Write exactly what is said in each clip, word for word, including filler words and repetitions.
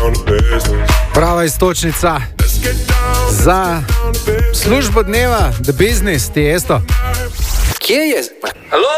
Prava istočnica za službo dneva, the business, Tiesto. Kje je? Halo?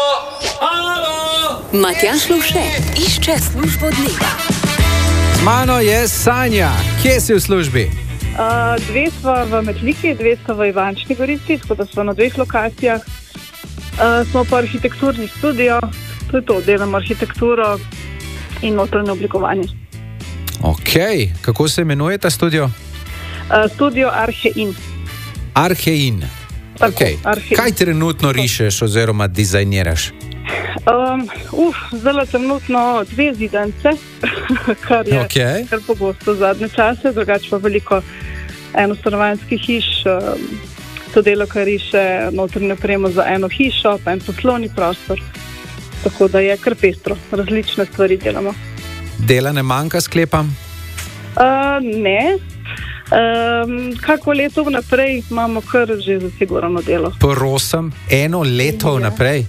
Halo? Matjaž Lovše išče službo dneva. Z mano je Sanja. Kje si v službi? Uh, dve smo v Metliki, dve smo v Ivančni Gorici, tako da smo na dveh lokacijah. Uh, smo pa arhitekturni studio, to je to, delamo arhitekturo in notranje oblikovanje. Ok, kako se imenuje ta studio? Uh, studio Archein. Archein. Tako, okay. Archein. Kaj trenutno rišeš oziroma dizajniraš? Um, uf, zelo trenutno dve zidance, kar je okay. kar pogosto zadnje čase, drugače pa veliko enostanovanjskih hiš. Um, to delo, kar riše notranje opremo za eno hišo, pa en poslovni prostor. Tako da je kar pestro, različne stvari delamo. Dela ne manjka, sklepam? Uh, ne. Um, kako leto vnaprej imamo kar že zasigurano delo. Prosim, eno leto vnaprej?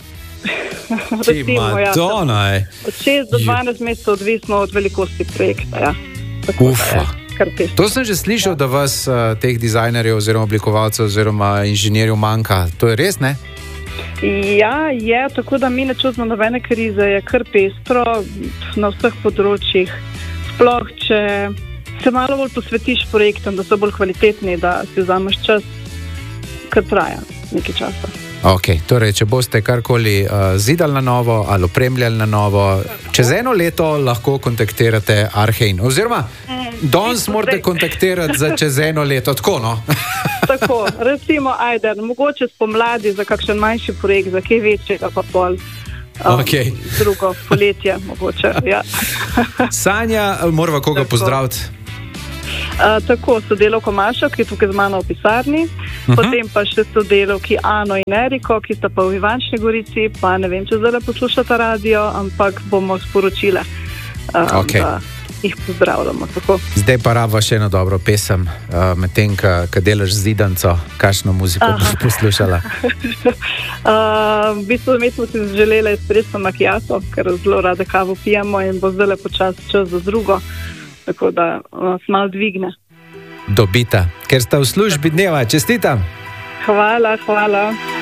Ti Madonna, ja, od šest do dvanajst mesecev odvisno od velikosti projekta. Ja. Ufa. To sem že slišal, da vas uh, teh dizajnerjev oziroma oblikovalcev oziroma inženirjev manjka. To je res, ne? Ja, je, tako da mi ne čutimo nobene krize, je kar pestro na vseh področjih. Sploh, če se malo bolj posvetiš projektom, da so bolj kvalitetni, da si vzameš čas, kar traja nekaj časa. Ok, torej, če boste karkoli uh, zidali na novo ali opremljali na novo, čez eno leto lahko kontaktirate Archein. Oziroma, mm, danes morate kontaktirati za čez eno leto, tako no? Tako, recimo, ajde, mogoče spomladi za kakšen manjši projekt, za kaj večjega pa pol. Um, okay. Drugo poletje, mogoče, ja. Sanja, morava koga tako pozdraviti? Uh, tako, sodelavko Mašo, ki je tukaj z mano v pisarni, uh-huh. Potem pa še sodelavki Ano in Eriko, ki sta pa v Ivančni Gorici, pa ne vem, če zdaj poslušata radio, ampak bomo sporočile, uh, okay. da jih pozdravljamo. Tako. Zdaj pa raba še eno dobro pesem, uh, medtem, ko delaš zidanco, kakšno muziko boš poslušala? uh, v bistvu, mi smo si želeli espresso macchiato, ker zelo rade kavo pijemo in bo zdaj počas čas za drugo. Tako da nas malo dvigne. Dobita, ker sta v službi dneva. Čestitam. Hvala, hvala.